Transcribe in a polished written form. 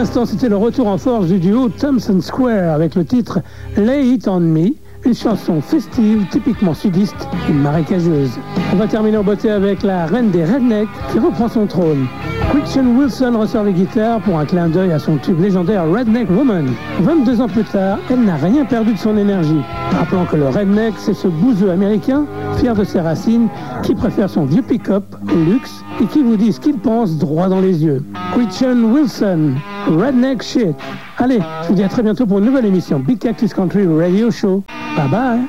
l'instant, c'était le retour en force du duo Thompson Square avec le titre Lay It On Me, une chanson festive, typiquement sudiste et marécageuse. On va terminer en beauté avec la reine des rednecks qui reprend son trône. Gretchen Wilson ressort les guitares pour un clin d'œil à son tube légendaire Redneck Woman. 22 ans plus tard, elle n'a rien perdu de son énergie. Rappelant que le redneck, c'est ce bouseux américain, fier de ses racines, qui préfère son vieux pick-up au luxe et qui vous dit ce qu'il pense droit dans les yeux. Gretchen Wilson, Redneck Shit. Allez, je vous dis à très bientôt pour une nouvelle émission Big Cactus Country Radio Show. Bye bye.